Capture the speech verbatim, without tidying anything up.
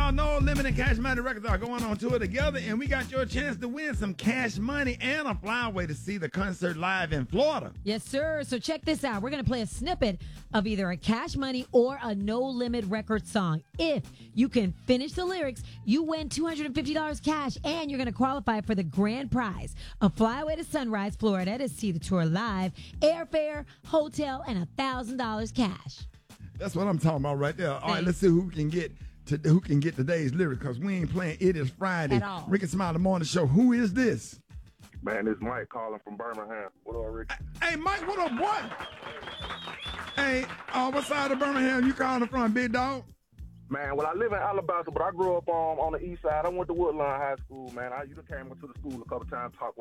y'all, No Limit and Cash Money Records are going on tour together, and we got your chance to win some cash money and a flyaway to see the concert live in Florida. Yes, sir. So check this out. We're going to play a snippet of either a Cash Money or a No Limit record song. If you can finish the lyrics, you win two hundred fifty dollars cash, and you're going to qualify for the grand prize, a flyaway to Sunrise, Florida to see the tour live, airfare, hotel, and one thousand dollars cash. That's what I'm talking about right there. All right, Thanks. let's see who can get to who can get today's lyric, because we ain't playing It Is Friday. At all. Ricky Smiley Morning Show. Who is this? Man, this Mike calling from Birmingham. What up, Rick? Hey, Mike, what up, boy? Hey, uh, what side of Birmingham you calling from, big dog? Man, well, I live in Alabama, but I grew up um, on the east side. I went to Woodlawn High School, man. I you done came to the school a couple times, talked